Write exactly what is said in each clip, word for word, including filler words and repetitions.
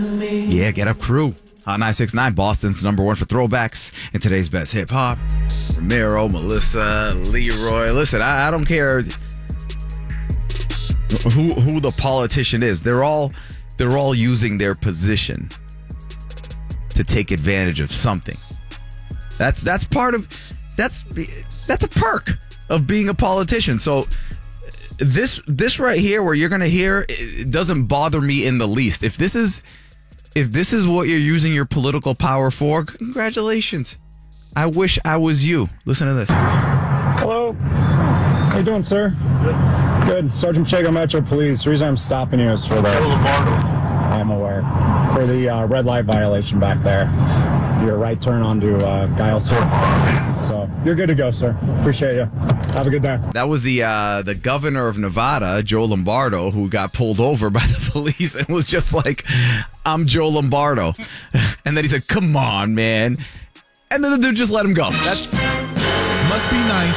Yeah, Get Up Crew. Hot nine six nine, Boston's number one for throwbacks and today's best hip hop. Ramiro, Melissa, Leroy. Listen, I, I don't care who who the politician is. They're all they're all using their position to take advantage of something. That's that's part of that's that's a perk of being a politician. So this this right here, where you're gonna hear, it doesn't bother me in the least. If this is if this is what you're using your political power for, congratulations. I wish I was you. Listen to this. Hello. How you doing, sir? Good. Good. Sergeant Pacheco, Metro Police. The reason I'm stopping you is for the... I'm aware. For the uh, red light violation back there. Your right turn onto uh, Giles Hill. So, you're good to go, sir. Appreciate you. Have a good day. That was the uh, the governor of Nevada, Joe Lombardo, who got pulled over by the police and was just like, I'm Joe Lombardo. And then he said, come on, man. And then the dude just let him go. That's must be nice.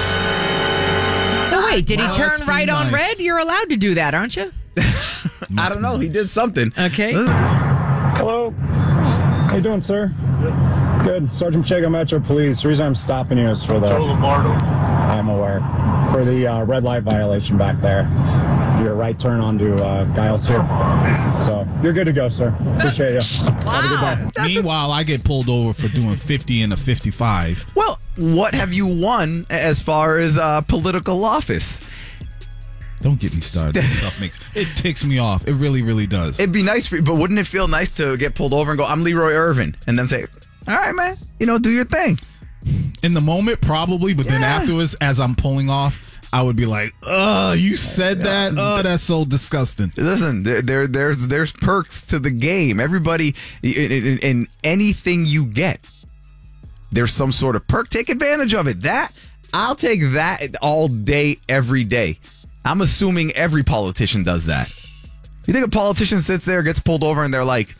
Oh, wait, did he Well, turn must be right on nice. red? You're allowed to do that, aren't you? I don't know. He did something. Okay. Hello. How you doing, sir? Good. Good. Sergeant Pacheco, Metro Police. The reason I'm stopping you is for the... I'm aware. For the uh, red light violation back there. Your right turn onto uh, Giles Hill. So, you're good to go, sir. Appreciate you. Have a good day. Meanwhile, I get pulled over for doing fifty and a fifty-five. Well, what have you won as far as uh, political office? Don't get me started. That stuff makes it ticks me off. It really, really does. It'd be nice for you, but wouldn't it feel nice to get pulled over and go, I'm Leroy Irvin, and then say, all right, man, you know, do your thing. In the moment, probably, but then Yeah. afterwards, as I'm pulling off, I would be like, "Oh, you said that? Oh, that's so disgusting." Listen, there, there there's there's perks to the game. Everybody, in, in, in anything you get, there's some sort of perk. Take advantage of it. That I'll take that all day, every day. I'm assuming every politician does that. You think a politician sits there, gets pulled over, and they're like,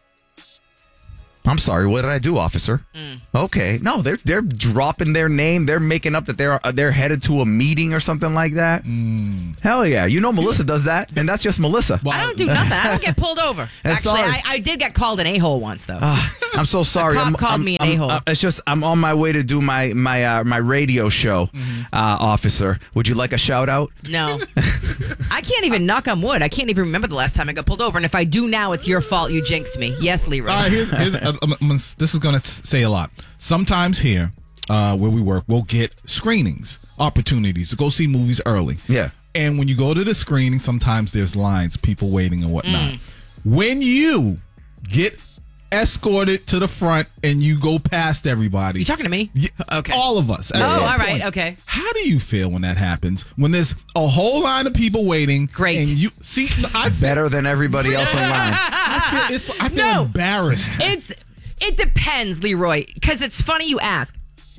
I'm sorry, what did I do, officer? Mm. Okay. No, they're they're dropping their name. They're making up that they're they're headed to a meeting or something like that. Mm. Hell yeah. You know Melissa does that, and that's just Melissa. I don't do nothing. I don't get pulled over. Actually, I, I did get called an a-hole once, though. Uh, I'm so sorry. A cop I'm, called I'm, me an I'm, a-hole. Uh, it's just I'm on my way to do my my uh, my radio show, Mm-hmm. uh, officer. Would you like a shout out? No. I can't even knock on wood. I can't even remember the last time I got pulled over. And if I do now, it's your fault. You jinxed me. Yes, Leroy. All right, here's, here's uh, um, um, this is going to say a lot. Sometimes here, uh, where we work, we'll get screenings, opportunities to go see movies early. Yeah. And when you go to the screening, sometimes there's lines, people waiting and whatnot. Mm. When you get escorted to the front and you go past everybody. You talking to me? Yeah, okay. All of us. Oh, all right. Point. Okay. How do you feel when that happens? When there's a whole line of people waiting. Great. And you see, I feel, better than everybody else in line. I feel, it's, I feel No. embarrassed. It's it depends, Leroy, because it's funny you ask.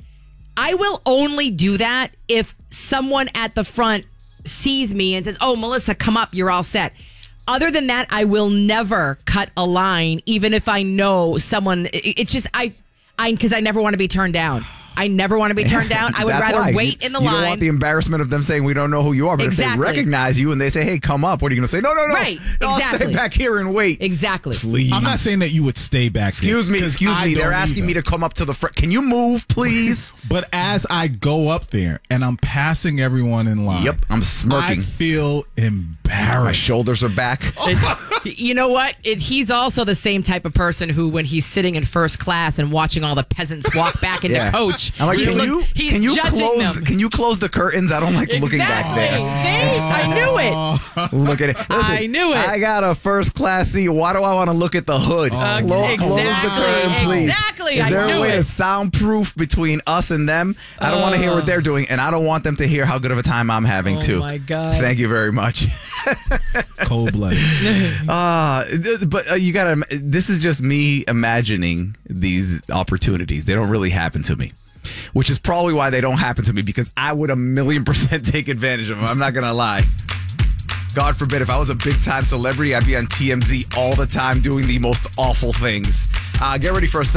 I will only do that if someone at the front sees me and says, "Oh, Melissa, come up. You're all set." Other than that, I will never cut a line, even if I know someone. It, it's just I, I because I never want to be turned down. I never want to be turned down. I would That's rather why. wait you, in the you line. You don't want the embarrassment of them saying we don't know who you are. But Exactly. if they recognize you and they say, hey, come up, what are you going to say? No, no, no. Right. I'll Exactly. stay back here and wait. Exactly. Please. I'm not saying that you would stay back Excuse there, me, 'cause excuse I me. They're don't asking either. me to come up to the front. Can you move, please? But as I go up there and I'm passing everyone in line. Yep, I'm smirking. I feel embarrassed. My shoulders are back. It- you know what? It, he's also the same type of person who, when he's sitting in first class and watching all the peasants walk back into Yeah. coach, I'm like, he's can look- you he's can you judging close them. can you close the curtains? I don't like looking back Exactly. there. See? I knew it. Look at it. Listen, I knew it. I got a first class seat. Why do I want to look at the hood? Uh, Clo- exactly. Close the curtain, please. Exactly. Is I there knew a way it. to soundproof between us and them? I don't want to hear what they're doing, and I don't want them to hear how good of a time I'm having Oh, too. my God. Thank you very much. Cold blooded. Uh, th- but uh, you gotta. This is just me imagining these opportunities. They don't really happen to me, which is probably why they don't happen to me, because I would a million percent take advantage of them. I'm not gonna lie. God forbid, if I was a big time celebrity, I'd be on T M Z all the time doing the most awful things. Uh, get ready for a second.